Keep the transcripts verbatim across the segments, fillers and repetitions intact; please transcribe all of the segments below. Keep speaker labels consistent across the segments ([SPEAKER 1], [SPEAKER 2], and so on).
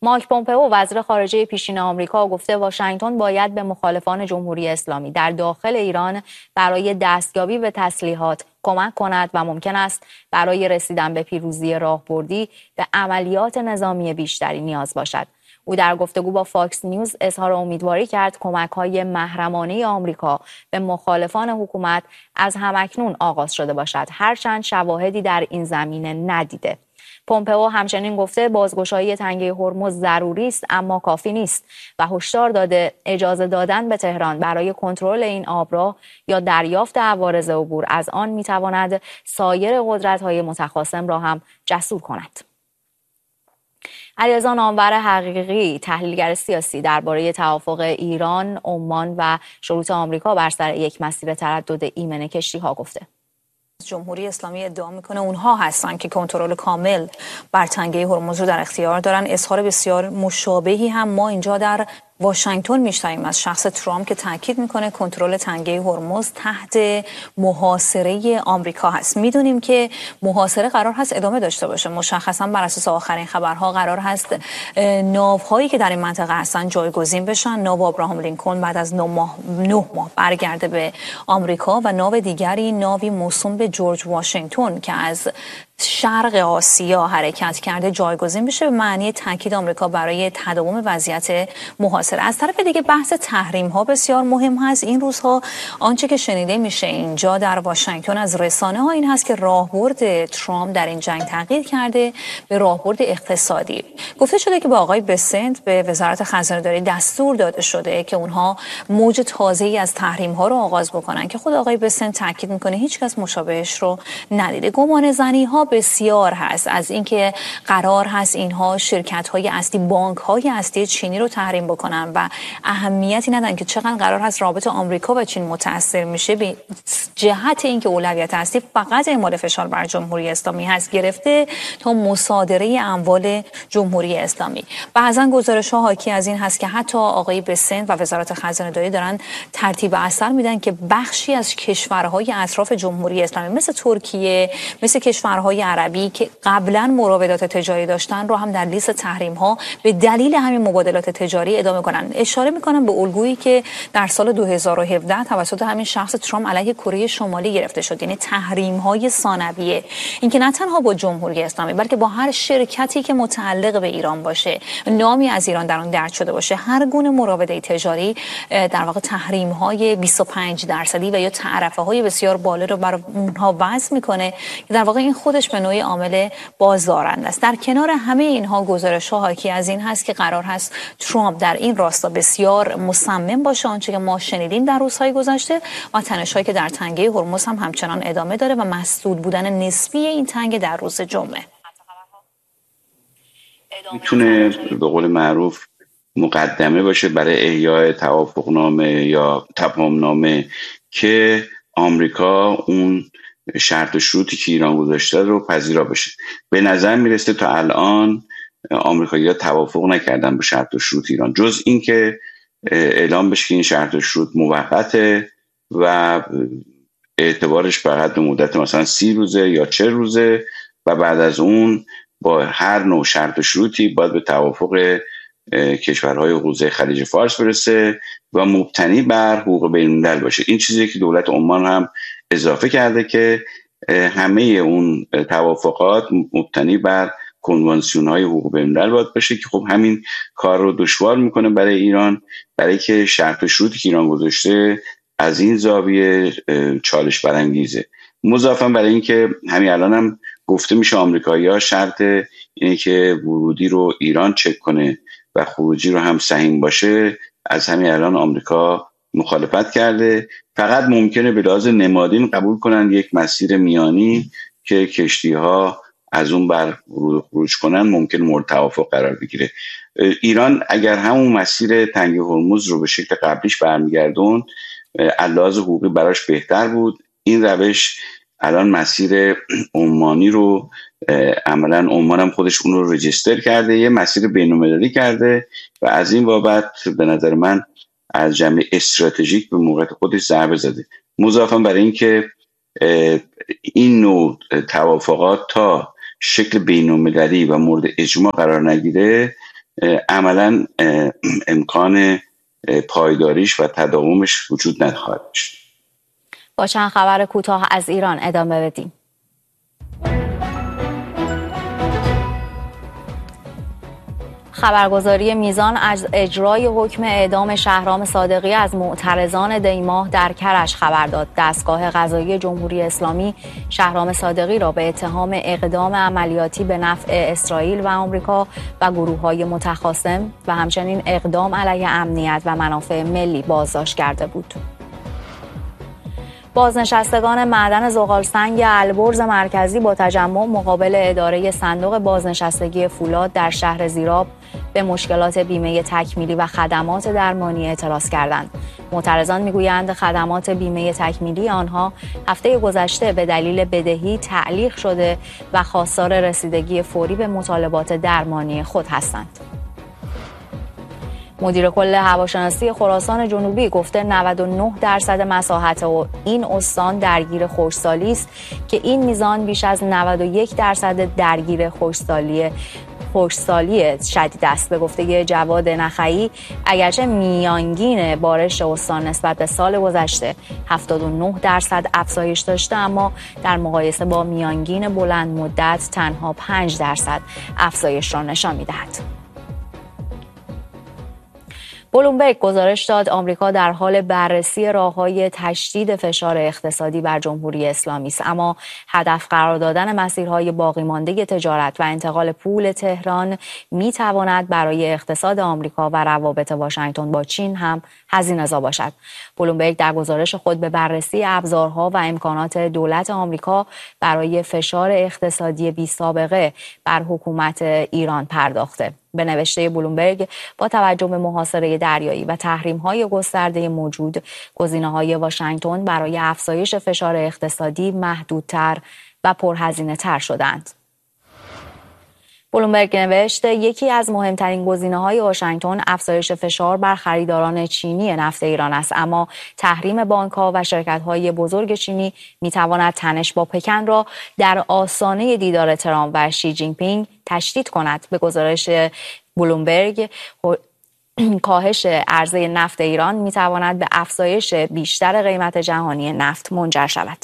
[SPEAKER 1] مایک پومپئو وزیر خارجه پیشین آمریکا گفته واشنگتن باید به مخالفان جمهوری اسلامی در داخل ایران برای دستیابی به تسلیحات کمک کند و ممکن است برای رسیدن به پیروزی راهبردی به عملیات نظامی بیشتری نیاز باشد. او در گفتگو با فاکس نیوز اظهار امیدواری کرد کمک‌های محرمانه آمریکا به مخالفان حکومت از همکنون آغاز شده باشد، هرچند شواهدی در این زمینه ندیده. پومپئو همچنین گفته بازگشایی تنگه هرمز ضروری است اما کافی نیست و هشدار داده اجازه دادن به تهران برای کنترل این آبراه یا دریافت عوارض عبور از آن میتواند سایر قدرت‌های متخاصم را هم جسور کند. علیرضا نامور حقیقی تحلیلگر سیاسی درباره توافق ایران، عمان و شروط آمریکا بر سر یک مسیر تردد ایمن کشتی‌ها گفته.
[SPEAKER 2] جمهوری اسلامی ادعا میکنه اونها هستن که کنترل کامل بر تنگه هرمز رو در اختیار دارن. اظهار بسیار مشابهی هم ما اینجا در واشنگتن میشنویم از شخص ترامپ که تاکید میکنه کنترل تنگه هرمز تحت محاصره آمریکا هست. میدونیم که محاصره قرار هست ادامه داشته باشه. مشخصا بر اساس آخرین خبرها قرار هست ناوهایی که در این منطقه هستن جایگزین بشن. ناو ابراهام لینکلن بعد از نه ماه نه ماه برگرده به آمریکا و ناو دیگری ناوی موسوم به جورج واشنگتن که از شرق آسیا حرکت کرده جایگزین بشه، به معنی تاکید آمریکا برای تداوم وضعیت محاصره. از طرف دیگه بحث تحریم ها بسیار مهم هست. این روزها آنچه که شنیده میشه اینجا در واشنگتن از رسانه ها این هست که راهبرد ترامپ در این جنگ تغییر کرده به راهبرد اقتصادی. گفته شده که با آقای بسنت به وزارت خزانه داری دستور داده شده که اونها موج تازه‌ای از تحریم ها رو آغاز بکنن که خود آقای بسنت تاکید میکنه هیچ کس مشابهش رو ندیده. گمان زنی ها بسیار هست از اینکه قرار هست اینها شرکت‌های اصلی، بانک‌های اصلی چینی رو تحریم بکنن و اهمیتی ندن که چقدر قرار هست رابطه آمریکا و چین متاثر میشه، به جهت اینکه اولویت اصلی فقط اعمال فشار بر جمهوری اسلامی هست گرفته تا مصادره اموال جمهوری اسلامی. بعضا گزارش‌ها حاکی از این هست که حتی آقای بسنت و وزارت خزانه داری دارن ترتیب اثر میدن که بخشی از کشورهای اطراف جمهوری اسلامی مثل ترکیه، مثل کشورهای عربی که قبلا مراودات تجاری داشتن رو هم در لیست تحریم ها به دلیل همین مبادلات تجاری ادامه کنن. اشاره میکنم به الگویی که در سال دو هزار و هفده توسط همین شخص ترامپ علیه کره شمالی گرفته شد، یعنی تحریم های ثانویه. اینکه نه تنها با جمهوری اسلامی بلکه با هر شرکتی که متعلق به ایران باشه، نامی از ایران در اون درج شده باشه، هر گونه مراوده تجاری در واقع تحریم های بیست و پنج درصدی و یا تعرفه های بسیار بالا رو برای اونها وضع میکنه که در واقع این خودش به نوعی عامل بازدارنده است. در کنار همه اینها گزارش‌ها حاکی از این هست که قرار هست ترامپ در این راستا بسیار مصمم باشه، آنچه که ما شنیدیم در روزهای گذشته، و تنش‌هایی که در تنگه هرمز هم همچنان ادامه داره و مسدود بودن نسبی این تنگه در روز جمعه
[SPEAKER 3] میتونه به قول معروف مقدمه باشه برای احیای توافقنامه یا تفاهمنامه که آمریکا اون شرط و شروطی که ایران گذاشته رو پذیرا بشه. به نظر میرسه تا الان آمریکایی‌ها توافق نکردن به شرط و شروط ایران، جز این که اعلام بشه که این شرط و شروط موقته و اعتبارش فقط به مدت مثلا سی روزه یا چه روزه و بعد از اون با هر نوع شرط و شروطی باید به توافق کشورهای حوزه خلیج فارس برسه و مبتنی بر حقوق بین‌الملل باشه. این چیزی که دولت عمان هم اضافه کرده که همه اون توافقات مبتنی بر کنوانسیون‌های حقوق بین‌الملل باید باشه که خب همین کار رو دشوار میکنه برای ایران، برای که شرط و شروطی که ایران گذاشته از این زاویه چالش برانگیزه. مضافاً برای اینکه همین الان هم گفته میشه آمریکایی‌ها شرط اینه که ورودی رو ایران چک کنه و خروجی رو هم سهیم باشه، از همین الان آمریکا مخالفت کرده. فقط ممکنه به لحاظ نمادین قبول کنن یک مسیر میانی که کشتی‌ها از اون بر خروج کنن، ممکن مورد توافق قرار بگیره. ایران اگر همون مسیر تنگه هرمز رو به شکل قبلیش برمیگردون، لحاظ حقوقی براش بهتر بود. این روش الان مسیر عمانی رو عملا عمان هم خودش اون رو رجیستر کرده، یه مسیر بین‌المللی کرده و از این بابت به نظر من از جنبه استراتژیک به موقعیت خودش ضربه زده. مضافاً برای اینکه این نوع توافقات تا شکل بین‌المللی و مورد اجماع قرار نگیره، عملا امکان پایداریش و تداومش وجود نخواهد داشت.
[SPEAKER 1] با چند خبر کوتاه از ایران ادامه بدیم. خبرگزاری میزان از اجرای حکم اعدام شهرام صادقی از معترضان دیماه در کرج خبر داد. دستگاه قضایی جمهوری اسلامی شهرام صادقی را به اتهام اقدام عملیاتی به نفع اسرائیل و آمریکا و گروه‌های متخاصم و همچنین اقدام علیه امنیت و منافع ملی بازداشت کرده بود. بازنشستگان معدن زغالسنگ البرز مرکزی با تجمع مقابل اداره صندوق بازنشستگی فولاد در شهر زیراب به مشکلات بیمه تکمیلی و خدمات درمانی اعتراض کردند. معترضان میگویند خدمات بیمه تکمیلی آنها هفته گذشته به دلیل بدهی تعلیق شده و خواستار رسیدگی فوری به مطالبات درمانی خود هستند. مدیر کل هواشناسی خراسان جنوبی گفته نود و نه درصد مساحت این استان درگیر خشکسالی است که این میزان بیش از نود و یک درصد درگیر خشکسالی خشکسالی شدید است. به گفته جواد نخعی اگرچه میانگین بارش استان نسبت به سال گذشته هفتاد و نه درصد افزایش داشته، اما در مقایسه با میانگین بلند مدت تنها پنج درصد افزایش را نشان می‌دهد. بلومبرگ گزارش داد آمریکا در حال بررسی راه‌های تشدید فشار اقتصادی بر جمهوری اسلامی است، اما هدف قرار دادن مسیرهای باقی مانده تجارت و انتقال پول تهران می‌تواند برای اقتصاد آمریکا و روابط واشنگتن با چین هم هزینه‌زا باشد. بلومبرگ در گزارش خود به بررسی ابزارها و امکانات دولت آمریکا برای فشار اقتصادی بی‌سابقه بر حکومت ایران پرداخته. به نوشته بلومبرگ با توجه به محاصره دریایی و تحریم‌های گسترده موجود، گزینه‌های واشنگتن برای افزایش فشار اقتصادی محدودتر و پرهزینه‌تر شدند. بلومبرگ نوشت یکی از مهمترین گزینه‌های واشنگتن افزایش فشار بر خریداران چینی نفت ایران است، اما تحریم بانک‌ها و شرکت‌های بزرگ چینی می‌تواند تنش با پکن را در آستانه دیدار ترامپ و شی جین پینگ تشدید کند. به گزارش بلومبرگ کاهش عرضه نفت ایران می‌تواند به افزایش بیشتر قیمت جهانی نفت منجر شود.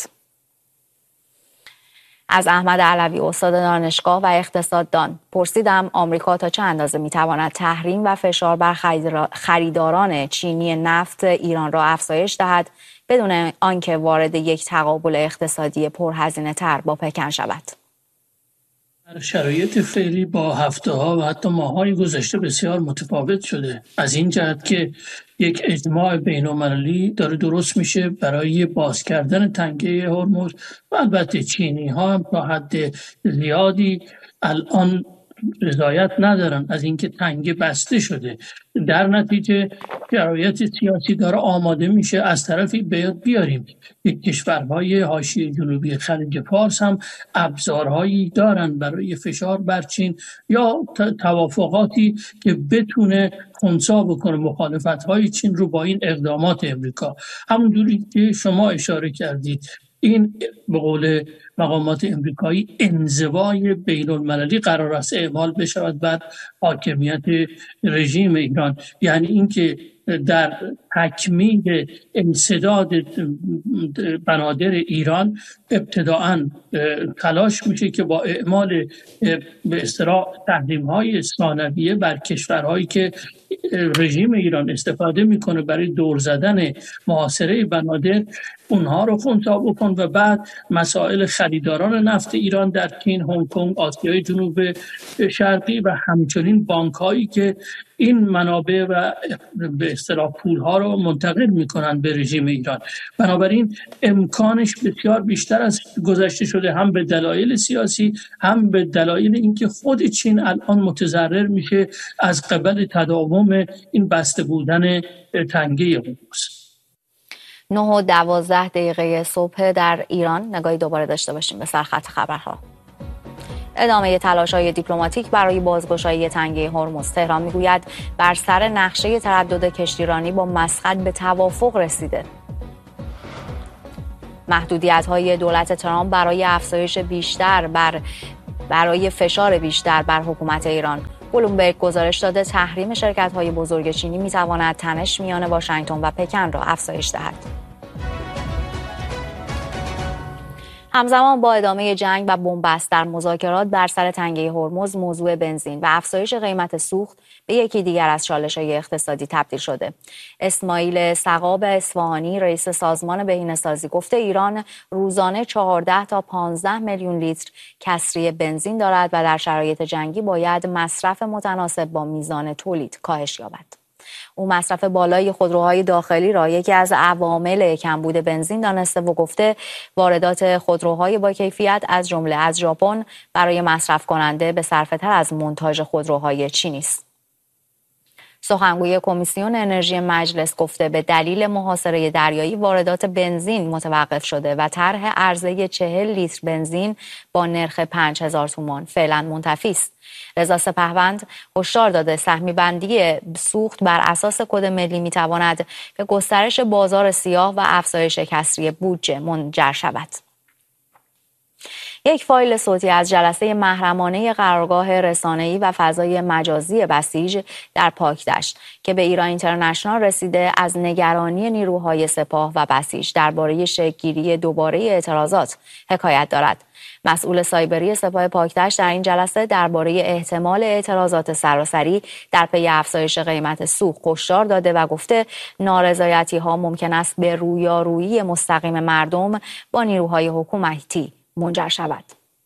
[SPEAKER 1] از احمد علوی استاد دانشگاه و اقتصاددان پرسیدم آمریکا تا چه اندازه میتواند تحریم و فشار بر خریداران چینی نفت ایران را افزایش دهد بدون آنکه وارد یک تقابل اقتصادی پرهزینه تر با پکن شود.
[SPEAKER 4] در شرایط فعلی با هفته ها و حتی ماه های گذشته بسیار متفاوت شده، از این جهت که یک اجماع بین‌المللی داره درست میشه برای باز کردن تنگه هرمز و البته چینی ها هم تا حد زیادی الان رضایت ندارن از اینکه تنگه بسته شده. در نتیجه شرایط سیاسی داره آماده میشه. از طرفی بیاریم یک کشورهای حاشیه جنوبی خلیج فارس هم ابزارهایی دارن برای فشار بر چین یا توافقاتی که بتونه خنثی بکنه مخالفت‌های چین رو با این اقدامات امریکا. همونجوری که شما اشاره کردید این به قول مقامات امریکایی انزوای بین المللی قرار است اعمال بشود بر حاکمیت رژیم ایران، یعنی اینکه در تکمیل انسداد بنادر ایران ابتداعاً تلاش میشه که با اعمال به اصطلاح تحریم‌های ثانویه بر کشورهایی که رژیم ایران استفاده میکنه برای دور زدن محاصره بنادر اونها رو خنثی بکن و بعد مسائل خریداران نفت ایران در چین، هنگ کنگ، آسیای جنوب شرقی و همچنین بانک‌هایی که این منابع و به اصطلاح پول‌ها رو منتقل می‌کنن به رژیم ایران. بنابراین امکانش بسیار بیشتر از گذشته شده، هم به دلایل سیاسی هم به دلایل اینکه خود چین الان متضرر میشه از قبل تداوم این بسته بودن تنگه هرمز.
[SPEAKER 1] نه و دوازده دقیقه صبح در ایران نگاهی دوباره داشته باشیم به سرخط خبرها. ادامه تلاش‌های دیپلماتیک برای بازگشایی تنگه هرمز. تهران میگوید بر سر نقشه تردد کشتیرانی با مسقط به توافق رسیده. محدودیت‌های دولت ترامپ برای افزایش بیشتر بر برای فشار بیشتر بر حکومت ایران. بلومبرگ گزارش داده تحریم شرکت‌های بزرگ چینی می‌تواند تنش میان واشنگتن و پکن را افزایش دهد. همزمان با ادامه جنگ و بنبست در مذاکرات بر سر تنگه هرمز، موضوع بنزین و افزایش قیمت سوخت به یکی دیگر از چالش‌های اقتصادی تبدیل شده. اسماعیل سقاب اصفهانی، رئیس سازمان بهینه‌سازی، گفته ایران روزانه چهارده تا پانزده میلیون لیتر کسری بنزین دارد و در شرایط جنگی باید مصرف متناسب با میزان تولید کاهش یابد. او مصرف بالای خودروهای داخلی را یکی از عوامل کمبود بنزین دانسته و گفته واردات خودروهای با کیفیت از جمله از ژاپن برای مصرف کننده به صرفه تر از مونتاژ خودروهای چینی است. سخنگوی کمیسیون انرژی مجلس گفته به دلیل محاصره دریایی واردات بنزین متوقف شده و طرح عرضه چهل لیتر بنزین با نرخ پنج هزار تومان فعلا منتفی است. رضا سپهبند هشدار داده سهمی بندی سوخت بر اساس کد ملی میتواند به گسترش بازار سیاه و افزایش کسری بودجه منجر شود. یک فایل صوتی از جلسه محرمانه قرارگاه رسانه‌ای و فضای مجازی بسیج در پاکدشت که به ایران اینترنشنال رسیده از نگرانی نیروهای سپاه و بسیج درباره شکل‌گیری دوباره اعتراضات حکایت دارد. مسئول سایبری سپاه پاکدشت در این جلسه درباره احتمال اعتراضات سراسری در پی افزایش قیمت سوخت هشدار داده و گفته نارضایتی‌ها ممکن است به رویارویی مستقیم مردم با نیروهای حکومتی منجر شود.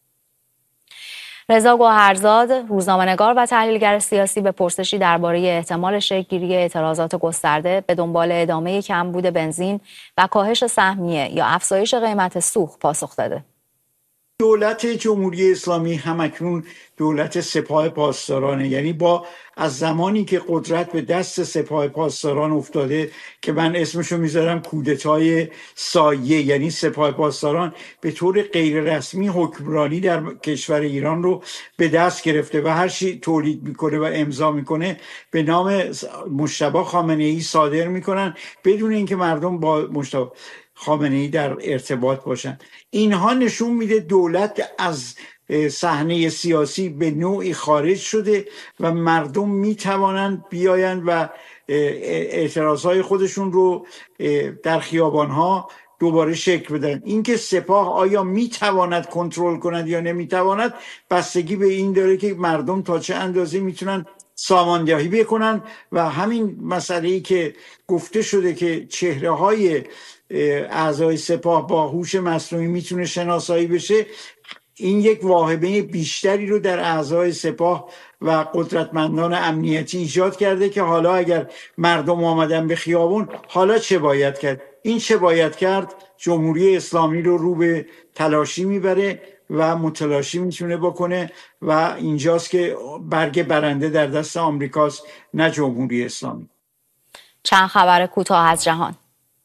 [SPEAKER 1] رضا گوهرزاد، روزنامه‌نگار و تحلیلگر سیاسی، به پرسشی درباره احتمال شکل‌گیری اعتراضات گسترده به دنبال ادامه کمبود بنزین و کاهش سهمیه یا افزایش قیمت سوخت پاسخ داده.
[SPEAKER 5] دولت جمهوری اسلامی همکنون دولت سپاه پاسدارانه، یعنی با از زمانی که قدرت به دست سپاه پاسداران افتاده که من اسمشو میذارم کودتای سایه، یعنی سپاه پاسداران به طور غیر رسمی حکمرانی در کشور ایران رو به دست گرفته و هر چی تولید میکنه و امضا میکنه به نام مجتبی خامنه‌ای صادر میکنن بدون اینکه مردم با مجتبی خامنه‌ای در ارتباط باشن. اینها نشون میده دولت از صحنه سیاسی به نوعی خارج شده و مردم میتوانند بیایند و اعتراضهای خودشون رو در خیابانها دوباره شکل بدن. اینکه سپاه آیا میتواند کنترل کند یا نمیتواند بستگی به این داره که مردم تا چه اندازه میتونن ساماندهی بکنن و همین مسئله‌ای که گفته شده که چهره های اعضای سپاه با هوش مصنوعی میتونه شناسایی بشه، این یک واهمه بیشتری رو در اعضای سپاه و قدرتمندان امنیتی ایجاد کرده که حالا اگر مردم آمدن به خیابون حالا چه باید کرد؟ این چه باید کرد جمهوری اسلامی رو رو به تلاشی میبره و متلاشی میتونه بکنه و اینجاست که برگ برنده در دست آمریکاست نه جمهوری اسلامی.
[SPEAKER 1] چند خبر کوتاه از جهان.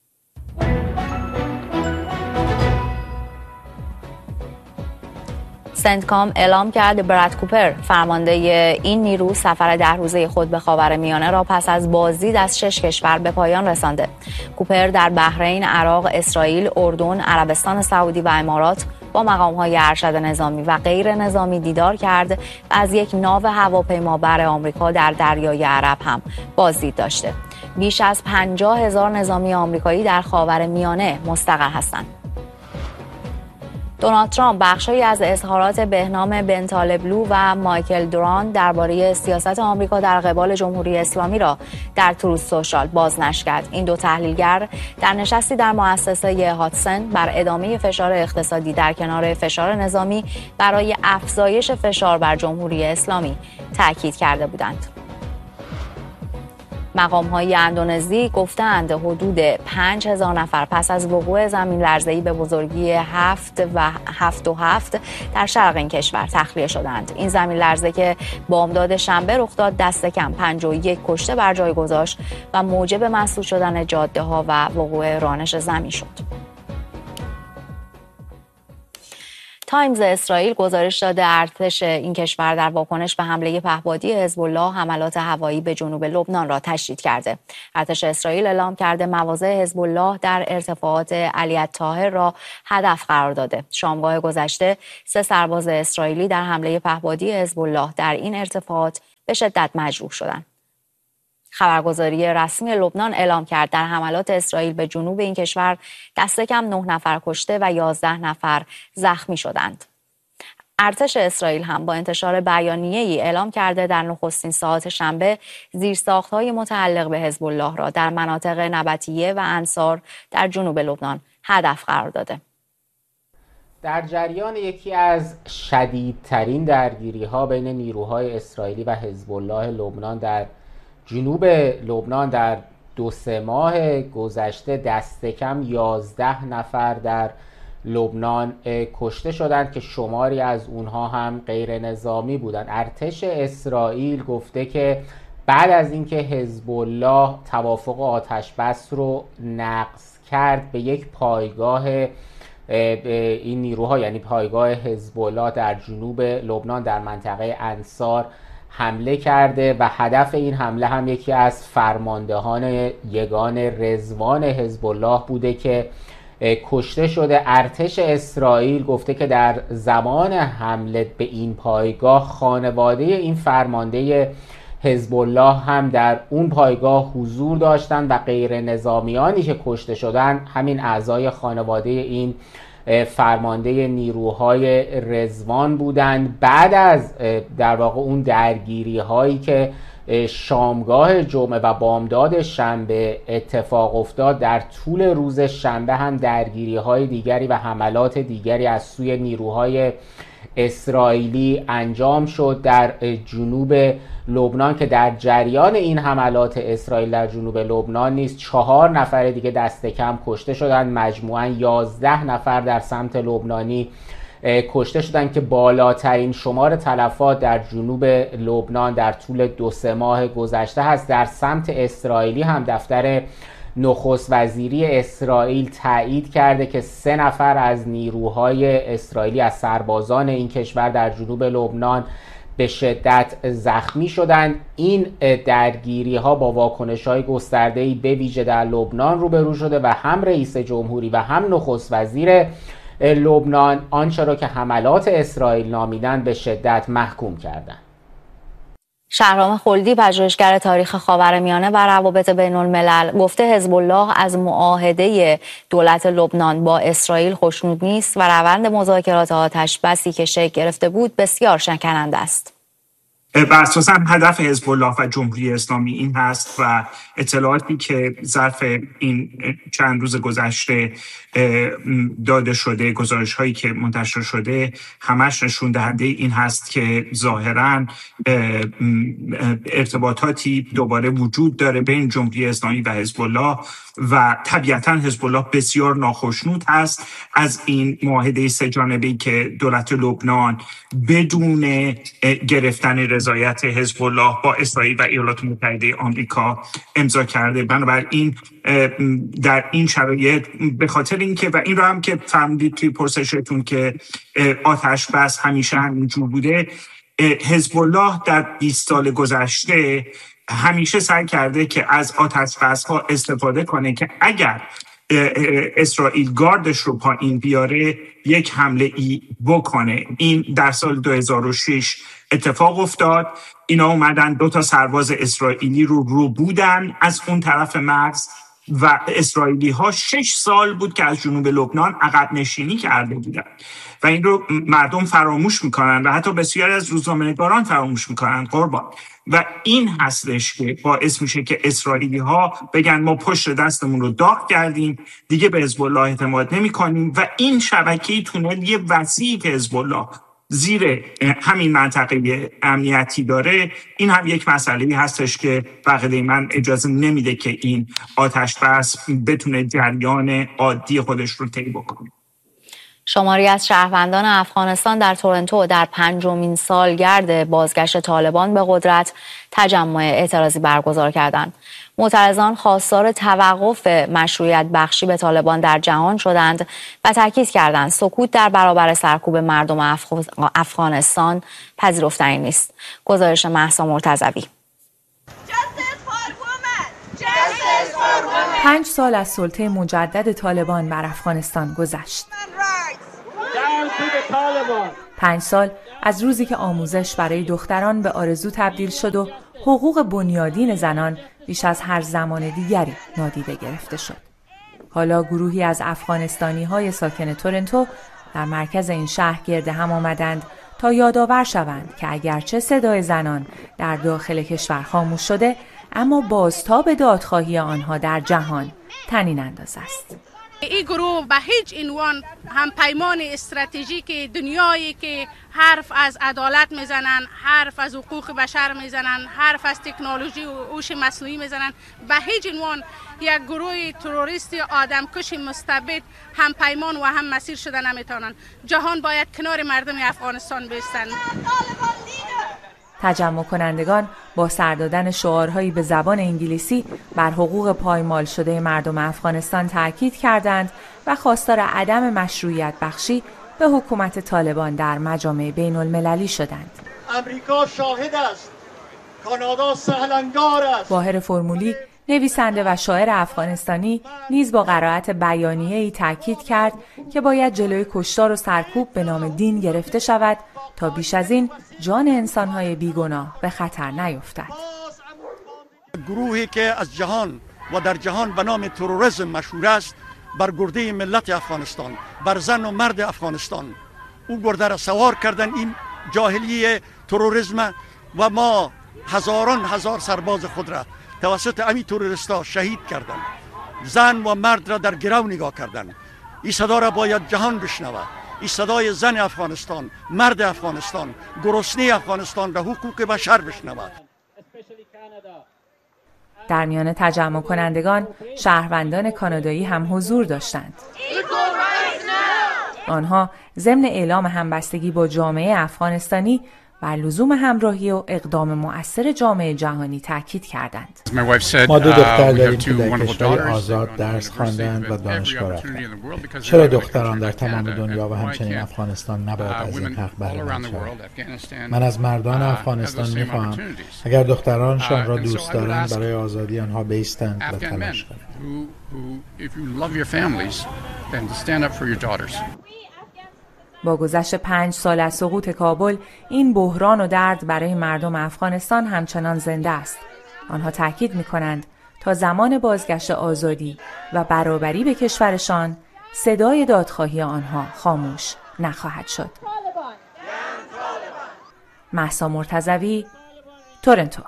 [SPEAKER 1] سنتکام اعلام کرد براد کوپر، فرمانده این نیرو، سفر ده روزه خود به خاورمیانه را پس از بازدید از شش کشور به پایان رسانده. کوپر در بحرین، عراق، اسرائیل، اردن، عربستان سعودی و امارات با مقام‌های ارشد نظامی و غیر نظامی دیدار کرد و از یک ناو هواپیمابر آمریکا در دریای عرب هم بازدید داشته. بیش از پنجاه هزار نظامی آمریکایی در خاورمیانه مستقر هستند. دونالد ترامپ بخشی از اظهارات بهنام بن طالبلو و مایکل دوران درباره سیاست آمریکا در قبال جمهوری اسلامی را در تروث سوشال بازنشر کرد. این دو تحلیلگر در نشستی در مؤسسه هاتسن بر ادامه فشار اقتصادی در کنار فشار نظامی برای افزایش فشار بر جمهوری اسلامی تاکید کرده بودند. مقام‌های اندونزی گفتند حدود پنج هزار نفر پس از وقوع زمین لرزه‌ای به بزرگی هفت و هفت و هفت در شرق این کشور تخلیه شدند. این زمین لرزه که بامداد شنبه رخ داد دست کم پنجاه و یک کشته بر جای گذاشت و موجب مسدود شدن جاده‌ها و وقوع رانش زمین شد. تایمز اسرائیل گزارش داده ارتش این کشور در واکنش به حمله پهپادی حزب الله حملات هوایی به جنوب لبنان را تشدید کرده. ارتش اسرائیل اعلام کرده مواضع حزب الله در ارتفاعات علی الطاهر را هدف قرار داده. شامگاه گذشته سه سرباز اسرائیلی در حمله پهپادی حزب الله در این ارتفاعات به شدت مجروح شدند. خبرگزاری رسمی لبنان اعلام کرد در حملات اسرائیل به جنوب این کشور دست کم نه نفر کشته و یازده نفر زخمی شدند. ارتش اسرائیل هم با انتشار بیانیه‌ای اعلام کرده در نخستین ساعات شنبه زیرساخت‌های متعلق به حزب الله را در مناطق نبطیه و انصار در جنوب لبنان هدف قرار داده.
[SPEAKER 6] در جریان یکی از شدیدترین درگیری‌ها بین نیروهای اسرائیلی و حزب الله لبنان در جنوب لبنان در دو سه ماه گذشته دست کم یازده نفر در لبنان کشته شدند که شماری از اونها هم غیر نظامی بودند. ارتش اسرائیل گفته که بعد از اینکه حزب الله توافق آتش بس رو نقض کرد به یک پایگاه این نیروها، یعنی پایگاه حزب الله در جنوب لبنان در منطقه انصار حمله کرده و هدف این حمله هم یکی از فرماندهان یگان رضوان حزب الله بوده که کشته شده. ارتش اسرائیل گفته که در زمان حمله به این پایگاه خانواده این فرمانده حزب الله هم در اون پایگاه حضور داشتند و غیر نظامیانی که کشته شدند همین اعضای خانواده این فرمانده نیروهای رضوان بودند. بعد از در واقع اون درگیری هایی که شامگاه جمعه و بامداد شنبه اتفاق افتاد، در طول روز شنبه هم درگیری های دیگری و حملات دیگری از سوی نیروهای اسرائیلی انجام شد در جنوب لبنان که در جریان این حملات اسرائیل در جنوب لبنان نیز چهار نفر دیگه دست کم کشته شدند. مجموعاً یازده نفر در سمت لبنانی کشته شدند که بالاترین شمار تلفات در جنوب لبنان در طول دو سه ماه گذشته هست. در سمت اسرائیلی هم دفتر نخست وزیری اسرائیل تایید کرده که سه نفر از نیروهای اسرائیلی از سربازان این کشور در جنوب لبنان به شدت زخمی شدند. این درگیری ها با واکنش های گسترده‌ای به ویژه در لبنان روبرو شده و هم رئیس جمهوری و هم نخست وزیر لبنان آنچه را که حملات اسرائیل نامیدند به شدت محکوم کردند.
[SPEAKER 1] شهرام خلدی، پژوهشگر تاریخ خاورمیانه و روابط بین الملل، گفته حزب الله از معاهده دولت لبنان با اسرائیل خوشنود نیست و روند مذاکرات آتش بسی که شکل گرفته بود بسیار شکننده است.
[SPEAKER 7] بر اساس هدف حزب الله و جمهوری اسلامی این هست و اطلاعاتی که ظرف این چند روز گذشته داده شده، گزارش هایی که منتشر شده، همش نشون دهنده این هست که ظاهراً ارتباطاتی دوباره وجود داره بین جمهوری اسلامی و حزب الله و طبیعتاً حزب الله بسیار ناخشنود هست از این معاهده سه جانبه‌ای که دولت لبنان بدون گرفتن رضایت حزب الله با اسرائیل و ایالات متحده آمریکا امضا کرده. بنابراین در این شرایط به خاطر اینکه و این رو هم که فرمودید توی پرسشتون که آتش بس همیشه همینجور بوده، حزب الله در بیست سال گذشته همیشه سعی کرده که از آتش بس ها استفاده کنه که اگر اسرائیل گاردش رو پایین بیاره یک حمله ای بکنه. این در سال دو هزار و شش اتفاق افتاد. اینا اومدن دو تا سرباز اسرائیلی رو رو بودن از اون طرف مرز و اسرائیلی ها شش سال بود که از جنوب لبنان عقب نشینی کرده بودن و این رو مردم فراموش میکنن و حتی بسیاری از روزنامه‌نگاران فراموش میکنن قربان. و این هستش که باعث میشه که اسرائیلی ها بگن ما پشت دستمون رو داغ کردیم، دیگه به حزب الله اعتماد نمی کنیم و این شبکه تونل یه وسیعی که حزب الله زیر همین منطقه امنیتی داره، این هم یک مسئله‌ای هستش که بقیه من اجازه نمیده که این آتش بس بتونه جریان عادی خودش رو طی بکنه.
[SPEAKER 1] شماری از شهروندان افغانستان در تورنتو در پنجمین سالگرد بازگشت طالبان به قدرت تجمع اعتراضی برگزار کردند. معترضان خواستار توقف مشروعیت بخشی به طالبان در جهان شدند و تاکید کردند سکوت در برابر سرکوب مردم افغانستان پذیرفتنی نیست. گزارش مهسا مرتضوی.
[SPEAKER 8] پنج سال از سلطه مجدد طالبان بر افغانستان گذشت. پنج سال از روزی که آموزش برای دختران به آرزو تبدیل شد و حقوق بنیادین زنان بیش از هر زمان دیگری نادیده گرفته شد. حالا گروهی از افغانستانی‌های ساکن تورنتو در مرکز این شهر گرد هم آمدند تا یادآور شوند که اگرچه صدای زنان در داخل کشور خاموش شده، اما بازتاب دادخواهی آنها در جهان طنین انداز است.
[SPEAKER 9] این گروه به هیچ عنوان هم پیمان استراتژیک دنیایی که حرف از عدالت میزنن، حرف از حقوق بشر میزنن، حرف از تکنولوژی و هوش مصنوعی میزنن، به هیچ عنوان یک گروه تروریست آدمکش مستبد هم پیمان و هم مسیر شده نمیتونن. جهان باید کنار مردم افغانستان بایستند.
[SPEAKER 8] تجمع کنندگان با سر دادن شعارهایی به زبان انگلیسی بر حقوق پایمال شده مردم افغانستان تاکید کردند و خواستار عدم مشروعیت بخشی به حکومت طالبان در مجامع بین المللی شدند.
[SPEAKER 5] امریکا شاهد است، کانادا سهلنگار است.
[SPEAKER 8] باهر فرمولی، نویسنده و شاعر افغانستانی، نیز با قرائت بیانیه‌ای تاکید کرد که باید جلوی کشتار و سرکوب به نام دین گرفته شود تا بیش از این جان انسان‌های بیگناه به خطر نیفتد.
[SPEAKER 10] گروهی که از جهان و در جهان به نام تروریسم مشهور است، بر گرده ملت افغانستان، بر زن و مرد افغانستان، او گرده را سوار کردن، این جاهلی تروریسم، و ما هزاران هزار سرباز خود را توسط امی تروریستا شهید کردن، زن و مرد را در گرو نگاه کردن. این صدا را باید جهان بشنود. این صدای زن افغانستان، مرد افغانستان، گرسنه افغانستان را حقوق بشر بشنود.
[SPEAKER 8] در میان تجمع کنندگان شهروندان کانادایی هم حضور داشتند. آنها ضمن اعلام همبستگی با جامعه افغانستانی و لزوم همراهی و اقدام مؤثر جامعه جهانی تاکید کردند.
[SPEAKER 11] ما دو دختر داریم که در کشور آزاد درس خواندند و دانشگاه رفتند. چرا دختران در تمام دنیا و همچنین افغانستان نباید از این حق بهره مند شوند؟ من از مردان افغانستان می‌خواهم اگر دخترانشان را دوست دارند برای آزادی آنها بایستند و تلاش کنند.
[SPEAKER 8] با گذشت پنج سال از سقوط کابل، این بحران و درد برای مردم افغانستان همچنان زنده است. آنها تاکید می‌کنند تا زمان بازگشت آزادی و برابری به کشورشان، صدای دادخواهی آنها خاموش نخواهد شد. مهسا مرتضوی، تورنتو.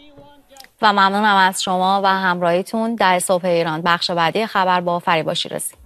[SPEAKER 1] و ممنونم از شما و همراهیتون در صبح ایران. بخش بعدی خبر با فریبا شیرازی.